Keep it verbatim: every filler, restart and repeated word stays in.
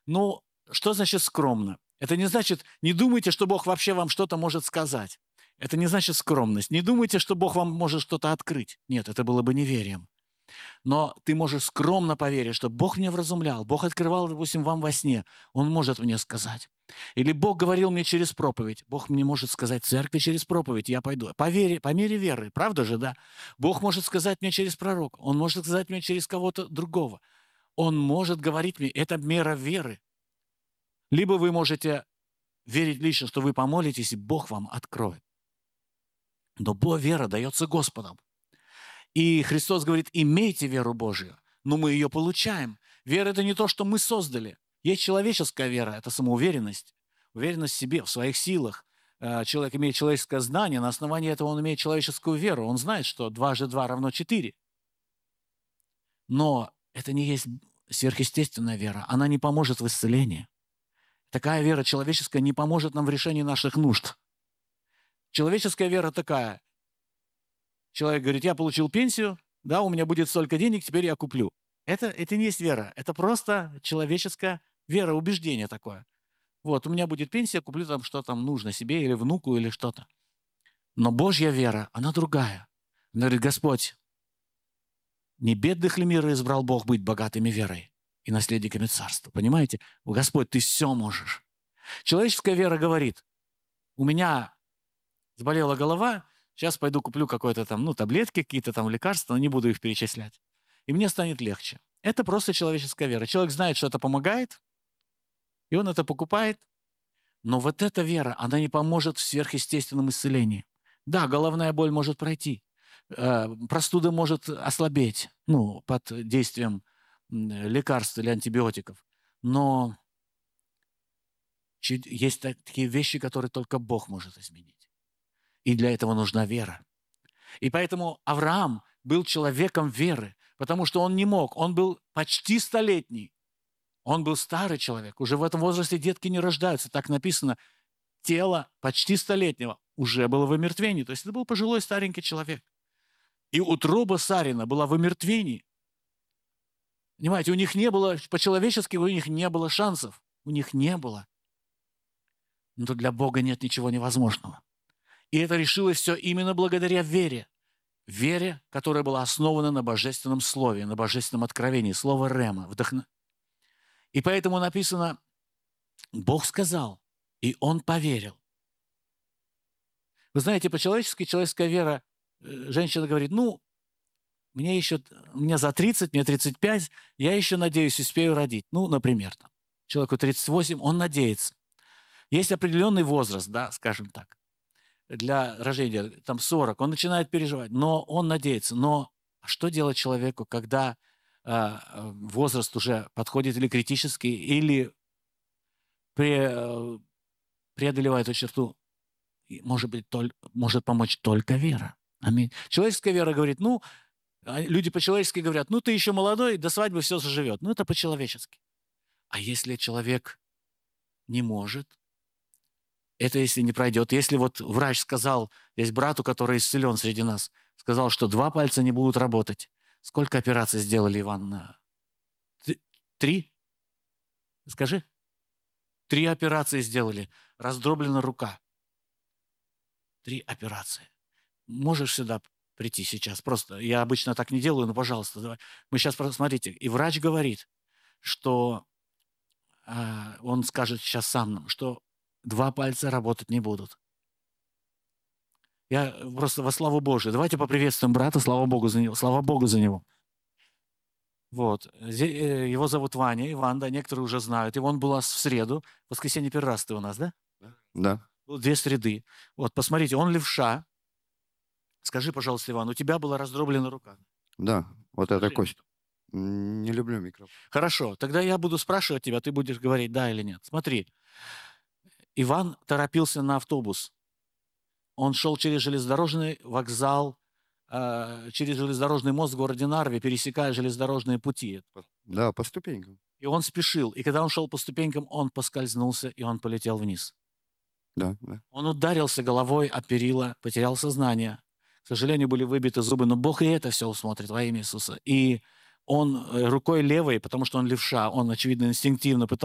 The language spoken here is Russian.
Ну, что значит скромно? Это не значит, не думайте, что Бог вообще вам что-то может сказать. Это не значит скромность. Не думайте, что Бог вам может что-то открыть. Нет, это было бы неверием. Но ты можешь скромно поверить, что Бог меня вразумлял, Бог открывал, допустим, вам во сне, Он может мне сказать. Или Бог говорил мне через проповедь, Бог мне может сказать в церкви через проповедь, я пойду. По, вере, по мере веры, правда же, да? Бог может сказать мне через пророка, Он может сказать мне через кого-то другого. Он может говорить мне, это мера веры. Либо вы можете верить лично, что вы помолитесь, и Бог вам откроет. Но вера дается Господом. И Христос говорит, имейте веру Божию, но мы ее получаем. Вера – это не то, что мы создали. Есть человеческая вера, это самоуверенность, уверенность в себе, в своих силах. Человек имеет человеческое знание, на основании этого он имеет человеческую веру. Он знает, что дважды два равно четыре. Но это не есть сверхъестественная вера. Она не поможет в исцелении. Такая вера человеческая не поможет нам в решении наших нужд. Человеческая вера такая. Человек говорит, я получил пенсию, да, у меня будет столько денег, теперь я куплю. Это, это не есть вера, это просто человеческая вера, убеждение такое. Вот, у меня будет пенсия, куплю там, что там нужно себе или внуку, или что-то. Но Божья вера, она другая. Она говорит, Господь, не бедных ли мира избрал Бог быть богатыми верой и наследниками царства? Понимаете? Господь, ты все можешь. Человеческая вера говорит, у меня заболела голова, сейчас пойду куплю какое-то там, ну, таблетки, какие-то там лекарства, но не буду их перечислять. И мне станет легче. Это просто человеческая вера. Человек знает, что это помогает, и он это покупает. Но вот эта вера, она не поможет в сверхъестественном исцелении. Да, головная боль может пройти, э, простуда может ослабеть, ну, под действием лекарств или антибиотиков. Но есть такие вещи, которые только Бог может изменить. И для этого нужна вера. И поэтому Авраам был человеком веры, потому что он не мог. Он был почти столетний. Он был старый человек. Уже в этом возрасте детки не рождаются. Так написано, тело почти столетнего уже было в омертвении. То есть это был пожилой старенький человек. И утроба Сарина была в омертвении. Понимаете, у них не было, по-человечески у них не было шансов. У них не было. Но для Бога нет ничего невозможного. И это решилось все именно благодаря вере. Вере, которая была основана на божественном слове, на божественном откровении, слово рема. Вдохно... И поэтому написано, Бог сказал, и он поверил. Вы знаете, по-человечески человеческая вера, женщина говорит, ну, мне еще, мне за тридцать, мне тридцать пять, я еще, надеюсь, успею родить. Ну, например, там, человеку тридцать восемь, он надеется. Есть определенный возраст, да, скажем так, для рождения, там сорок, он начинает переживать, но он надеется. Но что делать человеку, когда э, возраст уже подходит или критический, или пре, э, преодолевает эту черту? Может быть, толь, может помочь только вера. Аминь. Человеческая вера говорит, ну, люди по-человечески говорят, ну, ты еще молодой, до свадьбы все заживет. Ну, это по-человечески. А если человек не может, это если не пройдет. Если вот врач сказал, есть брату, который исцелен среди нас, сказал, что два пальца не будут работать. Сколько операций сделали, Иван? Три? Скажи. Три операции сделали. Раздроблена рука. Три операции. Можешь сюда прийти сейчас? Просто я обычно так не делаю, но, пожалуйста, давай. Мы сейчас, смотрите, и врач говорит, что э, он скажет сейчас сам нам, что два пальца работать не будут. Я просто во славу Божию. Давайте поприветствуем брата, слава Богу за него. Слава Богу за него. Вот. Его зовут Ваня, Иван, да, некоторые уже знают. И он был у нас в среду. В воскресенье первый раз ты у нас, да? Да. Было две среды. Вот, посмотрите, он левша. Скажи, пожалуйста, Иван, у тебя была раздроблена рука? Да, вот эта Скажи. кость. Не люблю микрофон. Хорошо, тогда я буду спрашивать тебя, ты будешь говорить да или нет. Смотри, Иван торопился на автобус. Он шел через железнодорожный вокзал, э, через железнодорожный мост в городе Нарве, пересекая железнодорожные пути. Да, по ступенькам. И он спешил. И когда он шел по ступенькам, он поскользнулся, и он полетел вниз. Да, да. Он ударился головой о перила, потерял сознание. К сожалению, были выбиты зубы, но Бог и это все усмотрит во имя Иисуса. И он рукой левой, потому что он левша, он, очевидно, инстинктивно пытался